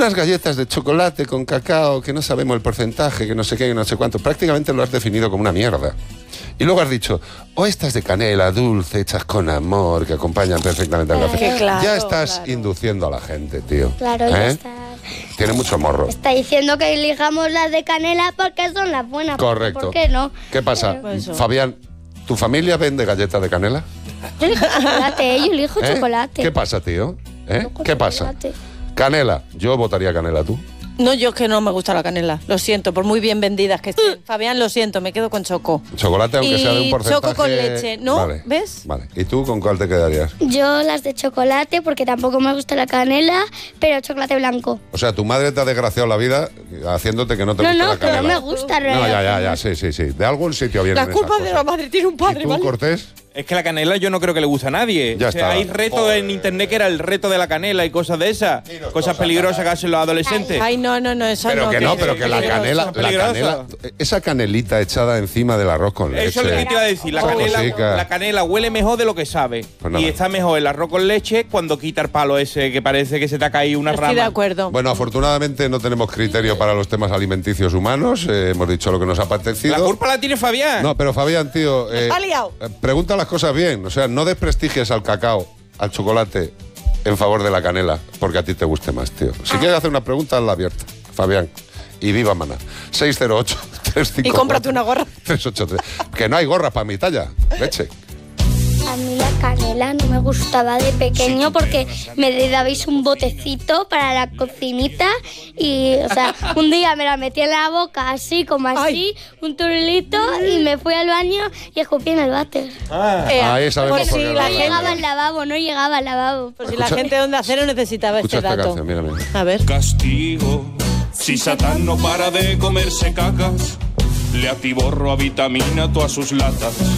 unas galletas de chocolate con cacao que no sabemos el porcentaje, que no sé qué, que no sé cuánto. Prácticamente lo has definido como una mierda. Y luego has dicho, o estas de canela dulce, hechas con amor, que acompañan perfectamente al café. Claro, ya estás induciendo a la gente, tío. Claro, ya está. Tiene mucho morro. Está diciendo que elijamos las de canela porque son las buenas. Correcto. ¿Por qué no? ¿Qué pasa? Fabián, ¿tu familia vende galletas de canela? Yo elijo chocolate, yo elijo chocolate. ¿Qué pasa, tío? ¿Qué pasa? Canela. Yo votaría canela, ¿tú? No, yo es que no me gusta la canela. Lo siento, por muy bien vendidas que estén. Fabián, lo siento, me quedo con choco. Chocolate, aunque sea de un porcentaje... choco con leche, ¿no? Vale. ¿Ves? Vale. ¿Y tú con cuál te quedarías? Yo las de chocolate porque tampoco me gusta la canela, pero chocolate blanco. O sea, tu madre te ha desgraciado la vida haciéndote que no te gusta la canela. No, que no me gusta. No, ya, sí. De algún sitio viene. La culpa de la madre tiene un padre, ¿Y tú, ¿vale? Cortés? Es que la canela yo no creo que le guste a nadie. Ya está. Hay retos en internet que era el reto de la canela y cosas de esas. Cosas peligrosas que hacen los adolescentes. Ay, no, eso pero no. Pero que la canela, esa canelita echada encima del arroz con leche. Eso es lo que te iba a decir. La canela huele mejor de lo que sabe. Pues y está mejor el arroz con leche cuando quita el palo ese que parece que se te ha caído una rama. Estoy de acuerdo. Bueno, afortunadamente no tenemos criterio para los temas alimenticios humanos. Hemos dicho lo que nos ha apetecido. La culpa la tiene Fabián. No, pero Fabián, tío, ha liado. Pregunta las cosas bien. O sea, no desprestigies al cacao, al chocolate, en favor de la canela, porque a ti te guste más, tío. Si quieres hacer una pregunta, hazla abierta, Fabián. Y viva Maná. 608-354. Y cómprate una gorra. 383. Que no hay gorra para mi talla. Leche. A mí la canela no me gustaba de pequeño porque me dabais un botecito para la cocinita y, o sea, un día me la metí en la boca así, como así, un turulito y me fui al baño y escupí en el váter. Ahí sabemos por qué. No llegaba al lavabo. Por si la gente de Onda Cero necesitaba Escucha este esta dato. canción, mira. A ver. Castigo, si Satán no para de comerse cacas, le atiborro a vitamina todas sus latas.